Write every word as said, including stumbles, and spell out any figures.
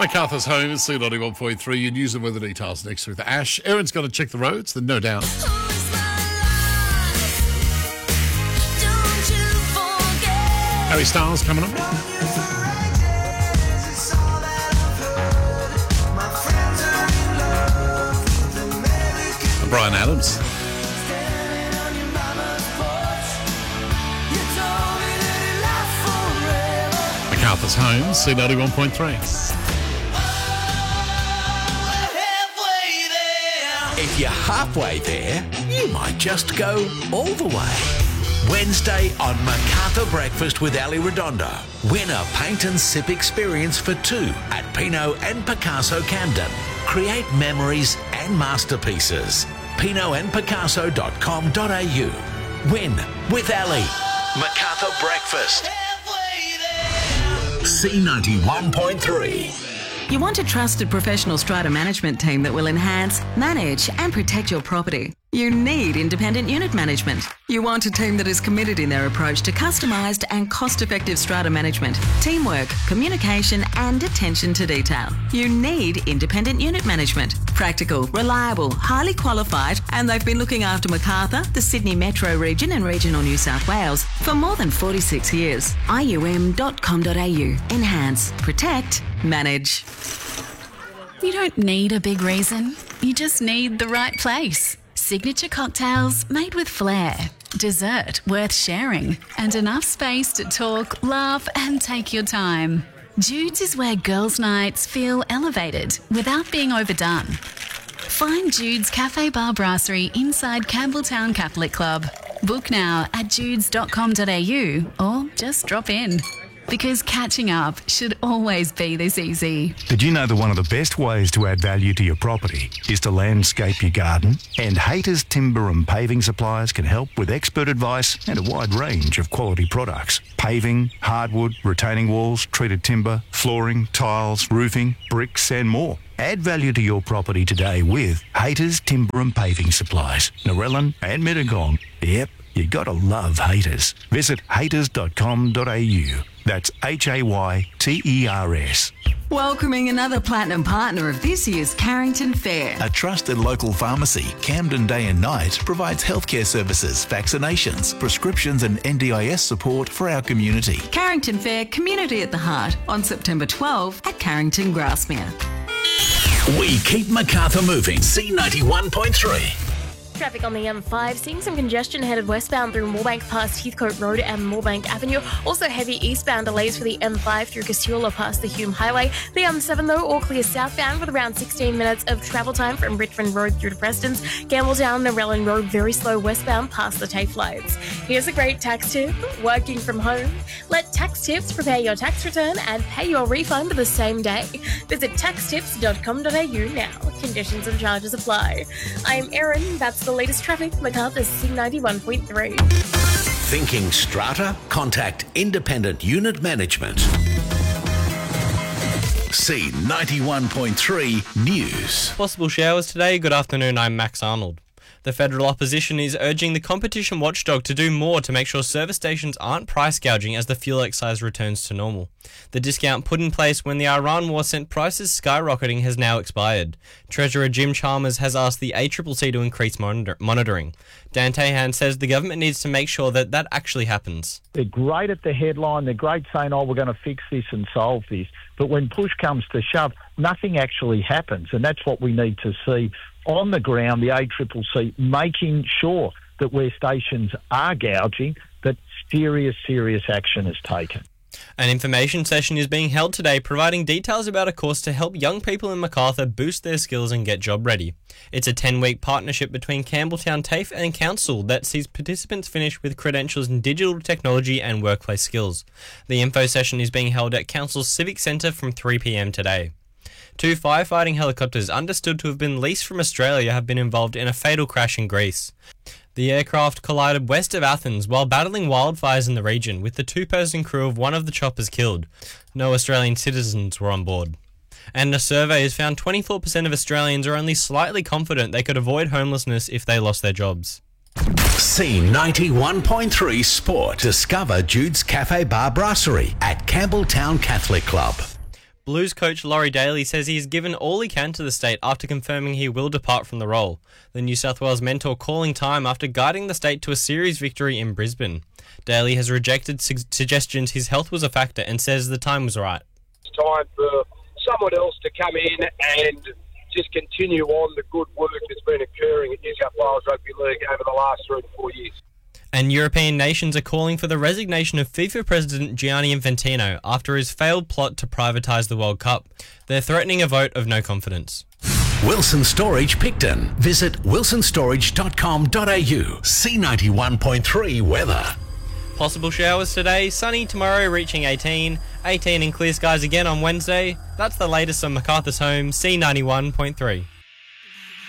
MacArthur's home is C ninety-one point three. Your news and weather details next with Ash. Erin's going to check the roads, then no doubt. Harry Styles coming up. Bryan Adams. MacArthur's home, C ninety-one point three. If you're halfway there, you might just go all the way. Wednesday on MacArthur Breakfast with Ali Redondo. Win a paint and sip experience for two at Pinot and Picasso Camden. Create memories and masterpieces. pinot and picasso dot com dot a u. Win with Ali. MacArthur Breakfast. C ninety-one point three. You want a trusted professional strata management team that will enhance, manage and protect your property. You need independent unit management. You want a team that is committed in their approach to customised and cost-effective strata management, teamwork, communication and attention to detail. You need independent unit management. Practical, reliable, highly qualified, and they've been looking after MacArthur, the Sydney Metro region and regional New South Wales for more than forty-six years. I U M dot com dot a u. Enhance, protect, manage. You don't need a big reason. You just need the right place. Signature cocktails made with flair. Dessert worth sharing. And enough space to talk, laugh and take your time. Jude's is where girls' nights feel elevated without being overdone. Find Jude's Cafe Bar Brasserie inside Campbelltown Catholic Club. Book now at judes dot com dot a u or just drop in. Because catching up should always be this easy. Did you know that one of the best ways to add value to your property is to landscape your garden? And Hayter's Timber and Paving Supplies can help with expert advice and a wide range of quality products. Paving, hardwood, retaining walls, treated timber, flooring, tiles, roofing, bricks and more. Add value to your property today with Hayter's Timber and Paving Supplies. Narellan and Mittagong. Yep, you gotta love Hayters. Visit hayters dot com dot a u. That's H A Y T E R S. Welcoming another platinum partner of this year's Carrington Fair. A trusted local pharmacy, Camden Day and Night, provides healthcare services, vaccinations, prescriptions and N D I S support for our community. Carrington Fair, Community at the Heart, on September twelfth at Carrington Grasmere. We keep MacArthur moving. C ninety-one point three. Traffic on the M five, seeing some congestion headed westbound through Moorebank past Heathcote Road and Moorebank Avenue. Also heavy eastbound delays for the M five through Casula past the Hume Highway. The M seven though, all clear southbound with around sixteen minutes of travel time from Richmond Road through to Preston's. Campbelltown, Narellan Road, very slow westbound past the TAFE lights. Here's a great tax tip. Working from home? Let Tax Tips prepare your tax return and pay your refund the same day. Visit tax tips dot com dot a u now. Conditions and charges apply. I'm Erin, that's the latest traffic, MacArthur's C ninety-one point three. Thinking strata? Contact Independent Unit Management. C ninety-one point three News. Possible showers today. Good afternoon, I'm Max Arnold. The federal opposition is urging the competition watchdog to do more to make sure service stations aren't price gouging as the fuel excise returns to normal. The discount put in place when the Iran war sent prices skyrocketing has now expired. Treasurer Jim Chalmers has asked the A C C C to increase monitor- monitoring. Dan Tehan says the government needs to make sure that that actually happens. They're great at the headline. They're great saying, oh, we're going to fix this and solve this. But when push comes to shove, nothing actually happens. And that's what we need to see on the ground, the A C C C making sure that where stations are gouging, that serious, serious action is taken. An information session is being held today providing details about a course to help young people in MacArthur boost their skills and get job ready. It's a ten-week partnership between Campbelltown TAFE and Council that sees participants finish with credentials in digital technology and workplace skills. The info session is being held at Council's Civic Centre from three p m today. Two firefighting helicopters understood to have been leased from Australia have been involved in a fatal crash in Greece. The aircraft collided west of Athens while battling wildfires in the region, with the two-person crew of one of the choppers killed. No Australian citizens were on board. And a survey has found twenty-four percent of Australians are only slightly confident they could avoid homelessness if they lost their jobs. C ninety-one point three Sport. Discover Jude's Cafe Bar Brasserie at Campbelltown Catholic Club. Blues coach Laurie Daly says he has given all he can to the state after confirming he will depart from the role. The New South Wales mentor calling time after guiding the state to a series victory in Brisbane. Daly has rejected su- suggestions his health was a factor and says the time was right. It's time for someone else to come in and just continue on the good work that's been occurring at New South Wales Rugby League over the last three to four years. And European nations are calling for the resignation of FIFA President Gianni Infantino after his failed plot to privatise the World Cup. They're threatening a vote of no confidence. Wilson Storage Picton. Visit wilson storage dot com dot a u. C ninety-one point three weather. Possible showers today, sunny tomorrow reaching eighteen, eighteen in clear skies again on Wednesday. That's the latest on Macarthur's Home, C ninety-one point three.